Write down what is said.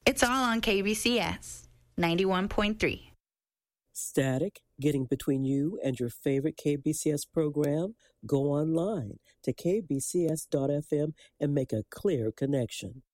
It's all on KBCS 91.3. Static getting between you and your favorite KBCS program? Go online to kbcs.fm and make a clear connection.